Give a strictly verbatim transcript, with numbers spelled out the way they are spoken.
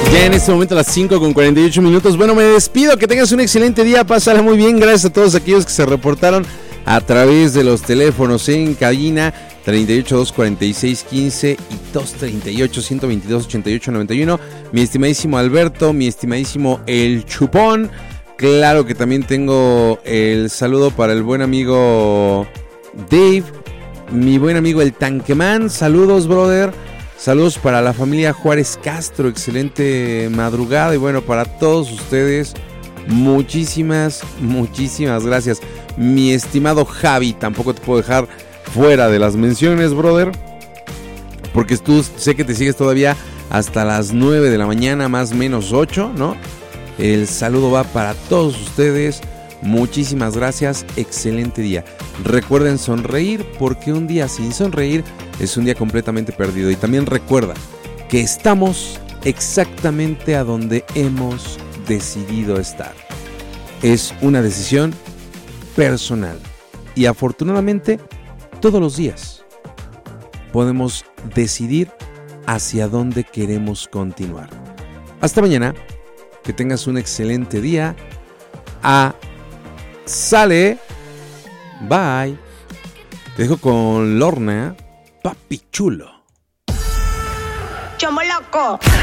Ya en este momento a las cinco con cuarenta y ocho minutos. Bueno, me despido, que tengas un excelente día, pásala muy bien. Gracias a todos aquellos que se reportaron a través de los teléfonos en cabina treinta y ocho, doscientos cuarenta y seis, quince y doscientos treinta y ocho, ciento veintidós, ochenta y ocho, noventa y uno. Mi estimadísimo Alberto, mi estimadísimo El Chupón. Claro que también tengo el saludo para el buen amigo Dave, mi buen amigo el Tanqueman. Saludos, brother. Saludos para la familia Juárez Castro, excelente madrugada. Y bueno, para todos ustedes, muchísimas, muchísimas gracias. Mi estimado Javi, tampoco te puedo dejar fuera de las menciones, brother, porque tú sé que te sigues todavía hasta las nueve de la mañana, más o menos ocho, ¿no? El saludo va para todos ustedes. Muchísimas gracias, excelente día. Recuerden sonreír, porque un día sin sonreír es un día completamente perdido. Y también recuerda que estamos exactamente a donde hemos decidido estar. Es una decisión personal. Y afortunadamente, todos los días podemos decidir hacia dónde queremos continuar. Hasta mañana. Que tengas un excelente día. A Sale. Bye. Te dejo con Lorna, papi chulo. Chombo loco.